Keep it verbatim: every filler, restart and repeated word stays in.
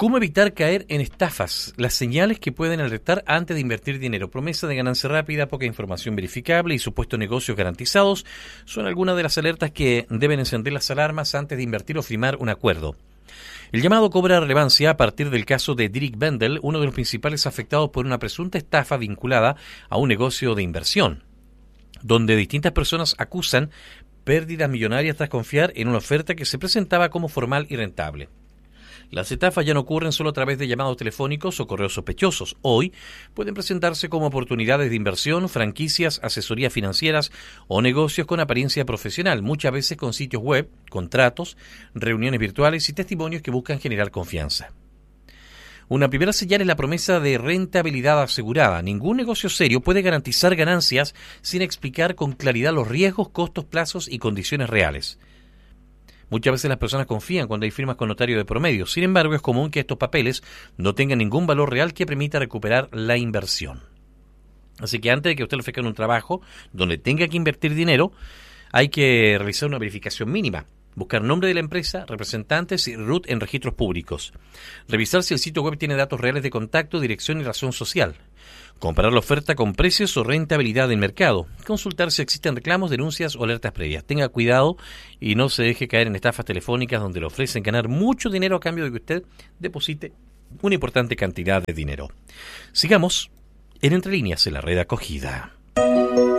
¿Cómo evitar caer en estafas? Las señales que pueden alertar antes de invertir dinero. Promesa de ganancia rápida, poca información verificable y supuestos negocios garantizados son algunas de las alertas que deben encender las alarmas antes de invertir o firmar un acuerdo. El llamado cobra relevancia a partir del caso de Dirk Bendel, uno de los principales afectados por una presunta estafa vinculada a un negocio de inversión, donde distintas personas acusan pérdidas millonarias tras confiar en una oferta que se presentaba como formal y rentable. Las estafas ya no ocurren solo a través de llamados telefónicos o correos sospechosos. Hoy pueden presentarse como oportunidades de inversión, franquicias, asesorías financieras o negocios con apariencia profesional, muchas veces con sitios web, contratos, reuniones virtuales y testimonios que buscan generar confianza. Una primera señal es la promesa de rentabilidad asegurada. Ningún negocio serio puede garantizar ganancias sin explicar con claridad los riesgos, costos, plazos y condiciones reales. Muchas veces las personas confían cuando hay firmas con notario de promedio. Sin embargo, es común que estos papeles no tengan ningún valor real que permita recuperar la inversión. Así que antes de que usted le ofrezca un trabajo donde tenga que invertir dinero, hay que realizar una verificación mínima. Buscar nombre de la empresa, representantes y R U T en registros públicos. Revisar si el sitio web tiene datos reales de contacto, dirección y razón social. Comparar la oferta con precios o rentabilidad del mercado. Consultar si existen reclamos, denuncias o alertas previas. Tenga cuidado y no se deje caer en estafas telefónicas donde le ofrecen ganar mucho dinero a cambio de que usted deposite una importante cantidad de dinero. Sigamos en Entre Líneas en la Red Acogida.